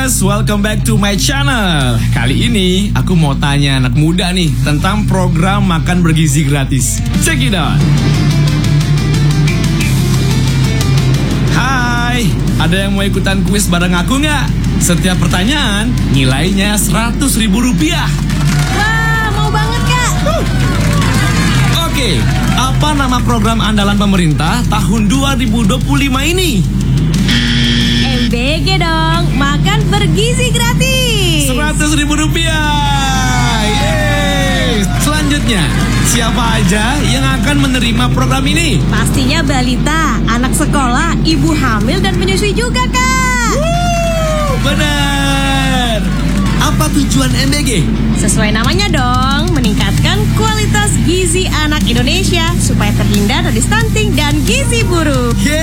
Guys, welcome back to my channel. Kali ini aku mau tanya anak muda nih tentang program makan bergizi gratis. Check it out. Hai, ada yang mau ikutan kuis bareng aku nggak? Setiap pertanyaan nilainya Rp100.000. Wah, mau banget Kak. Oke, apa nama program andalan pemerintah tahun 2025 ini? MBG dong, makan bergizi gratis. Rp100.000. Yeay. Selanjutnya, siapa aja yang akan menerima program ini? Pastinya balita, anak sekolah, ibu hamil dan penyusui juga Kak. Benar. Apa tujuan MBG? Sesuai namanya dong, meningkatkan kualitas gizi anak Indonesia supaya terhindar dari stunting dan gizi buruk.